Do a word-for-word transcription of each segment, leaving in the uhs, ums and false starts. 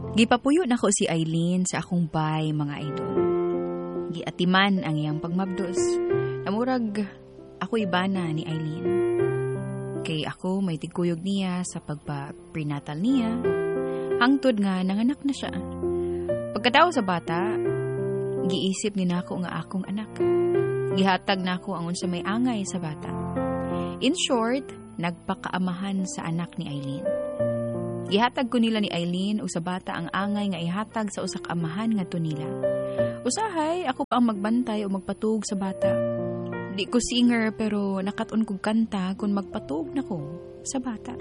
Gipapuyo na ko si Eileen sa akong bay, mga idol. Giatiman ang iyang pagmabdos. Namurag ako ibana ni Eileen. Kay ako may tigkuyog niya sa pagpa-prenatal niya. Hangtod nga nanganak na siya. Pagkatao sa bata, giisip ni nako nga akong anak. Gihatag nako ang unsa may angay sa bata. In short, nagpakaamahan sa anak ni Eileen. Gihatag ko nila ni Eileen o sa bata ang angay nga ihatag sa usak amahan nga to nila. Usahay, ako pa ang magbantay o magpatug sa bata. Di ko singer pero nakatun kog kanta kung magpatug na ko sa bata.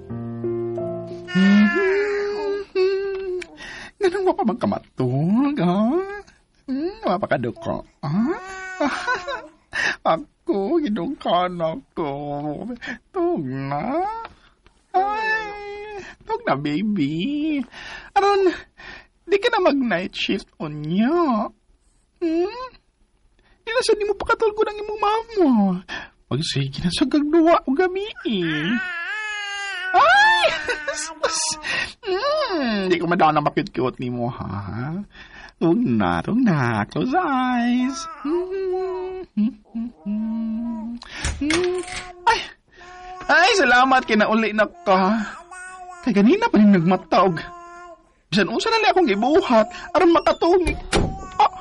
Ganun mo pa magkamatug, ha? Hmm, mapakaduko, ha? Ako, gidukan ako. Tug na. Ay, tug na, baby. Aron, di ka na mag-night shift on niya. Hmm? Inasan di mo pakatulgo ng imong mamo. Magsige na sa gagduwa o gabi, eh. Ay! Hmm, di ko madaan na makit-cute ni mo, ha? Tug na, tug na. Close eyes. Ay! Ay, salamat kinauli na ka. Kay ganina pa rin nagmatawag. Bisan unsa na lang akong ibuhat aron makatulog. Ah!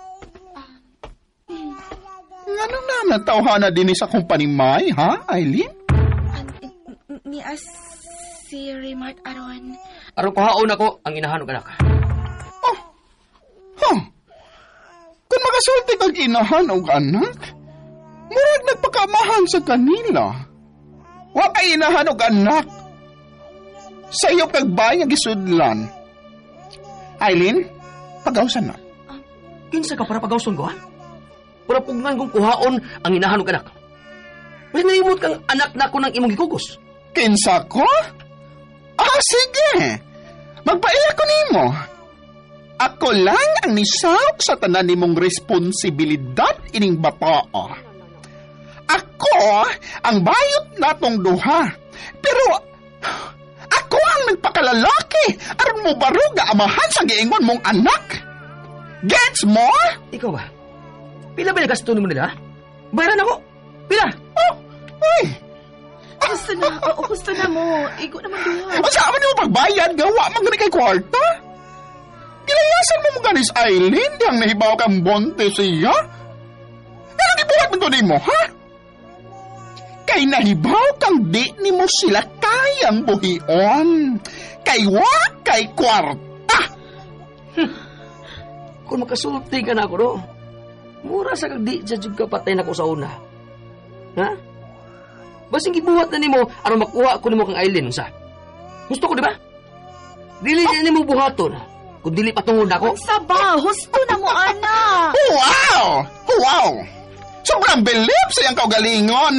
Ngano na nagtawhana din sa company May, ha, Eileen? Ni as si Raymart aron. Aron kuhaon ako ang inahanog anak. Oh. Huh. Kung makasulti kag inahanog anak, murag nagpakamahan sa kanila. Wa kay inahanog anak. Sayo kag bay nga gisudlan. Eileen, pagawsan na. Uh, kinsa ka para pagawson ko, ha? Para pugnan kong kuhaon ang inahanog anak. Mas nalimot kang anak na ako ng imong gikugos. Kinsa ko? Ah, sige. Magpaila ko nimo. Ako lang ang nisawk sa tanan nimong responsibilidad ining bataa. Ako ang bayot natong duha. Pero ako ang nagpakalalaki aron mo baruga amahan sa giingon mong anak. Gets mo? Ikaw ba? Pila ba nagasto mo nila? Bayaran ako. Pila? Oh, ay. Gusto na, oo, gusto na mo. Igo naman duha. O saan mo pagbayad? Gawa magani kay kwarta? Gilayasan mo mo ganis Eileen diyang nahibaw kang bonte siya? Ano gibuhat mo to di mo, ha? Kay nahibaw kang di ni mo sila kayang buhion. Kay wa kay kwarta. Hmm. Kung makasulti ka na ako, no? Mura sa kag di dyan ka patay na ko sa una. Ha? Basing gibuhat na ni mo, aron makuha ko ni mo kang Eileen, sa? Gusto ko, di ba? Dili oh. Ni mo buhaton. Kung dili patungod ako. Ang saba, husto na mo, ana. Wow! Wow! Sobrang believe sa iyang kaugalingon.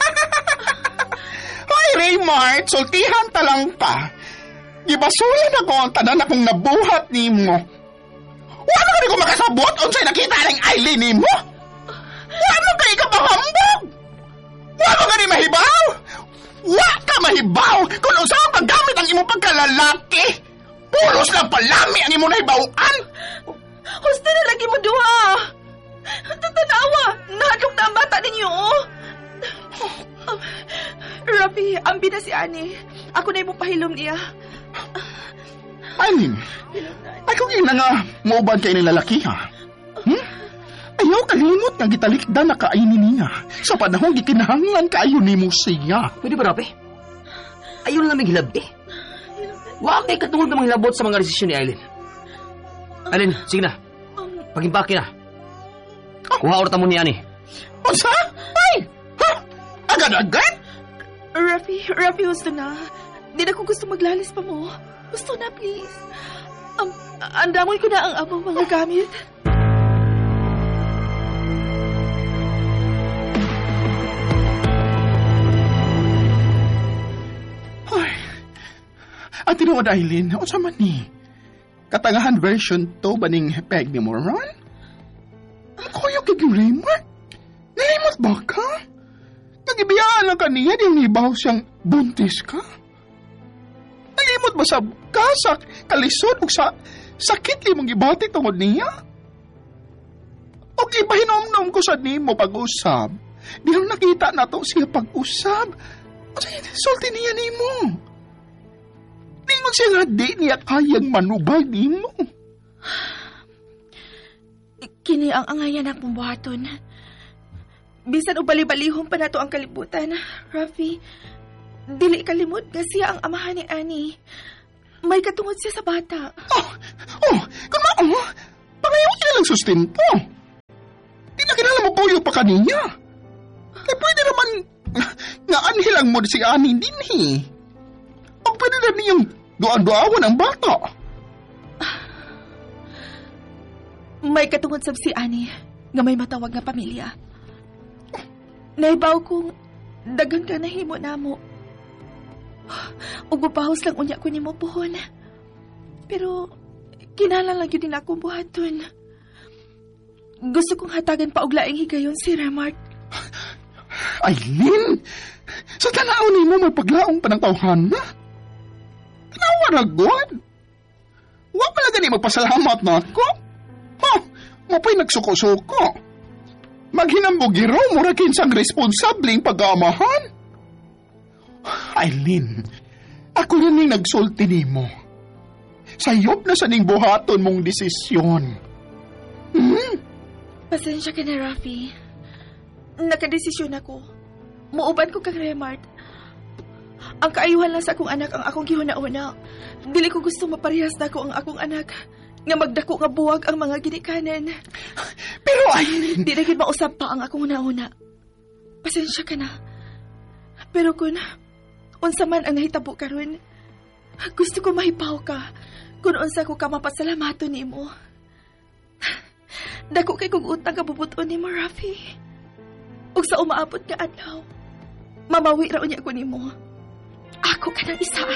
Hoy, Raymart, sultihan talang pa. Gibasulan ako ang tanan akong nabuhat ni mo. Wala ka rin ko makasabot unsay nakita ng Eileen ni mo. Wala ka rin kapahambog. Wala ka rin mahibaw. Wala ka mahibaw kung usang paggamit ang imong pagkalalaki. Pulos lang palami ang imong nahibawaan. Husto na lagi mo duha. Tatanawa, nahadlok na ang bata ninyo, oh. Um, Rafi, ambi na si Ani. Ako na yung pahilom niya. Eileen, ay kung ina nga, maubad kayo ng lalaki, ha? Hmm? Ayaw kalimot nga gitalikdan na kainin niya. Sa panahon gikinahanglan kaayo ni mo siya. Pwede ba, Rafi? Ayaw na namin hilabdi. Huwag kayo katungod namang hilabot sa mga desisyon ni Eileen. Eileen, sige na. Pagimpake na. Kuha orta mo ni Ani. O sa? Ay! Ha? Agad-agad? Rafi, Rafi, gusto na. Di na ko gusto maglalis pa mo. Gusto na, please. Um, andamoy ko na ang among mga gamit. Ay. Ang tinuod, Eileen, o sa man ni? Katangahan version to ba ning peg ni Moran? Kuya kay Raymart? Nalimot ba ka? Nagibiyaan lang ka niya diyang nibaw siyang buntis ka? Nalimot ba sa ka sa kalisod ug sa sakit limong gibati tungod niya. Og ipahinom-nom ko sa nimo pag-usab. Dihang nakita nato siya pag-usab. Sulti niya nimo. Ningon siya nga di niya kayang manubag nimo. Kini ang angayan akong buhaton. Bisan o bali-balihon pa nato ang kalibutan, Rafi. Dili kalimot nga siya ang amahan ni Annie. May katungod siya sa bata. Oh, oh, kung mao, pangayaw niya lang sustento. Di na kinala mo puyo pa kaniya. Kaya pwede naman nga anhilang mo si Annie din eh. O pwede na niyang doan-doawan ang bata. May katungod sab si Annie nga may matawag nga pamilya. Naibaw kong dagan ka na himo namo. Ug gupahos lang unya ko nimo puhon. Pero kinala lang yun din akong buhaton. Gusto kong hatagan pa og laing higayon si Remart. Aileen, sa tanaw ni mo may paglaong pa ng tawhana. Tanawa na God. Huwag pala gani magpasalamat na ako. Ha, mo pa'y nagsuko-suko. Maghinambugiro mo ra kinsang responsabling pag-aamahan. Aileen, ako rin ning nagsulti nimo. Sayop na sa ning buhaton mong desisyon. Hmm? Pasensya ka na, Rafi. Nakadesisyon ako. Muuban ko kang Remart. Ang kaayuhan lang sa akong anak ang akong gihuna-una. Dili ko gusto maparehas na ko ang akong anak nga magdako nga buwag ang mga ginikanan. Pero Aileen... Di na gid mausap pa ang akong una-una. Pasensya ka na. Pero kung unsa man ang nahitabo karon, gusto ko mahipaw ka kung unsa ko ka mapasalamaton nimo. Dako kay kog utang kabubuton nimo, Rafi. Ug sa umaabot nga adlaw, mamawi ra unya ko nimo. Ako ka nang isa.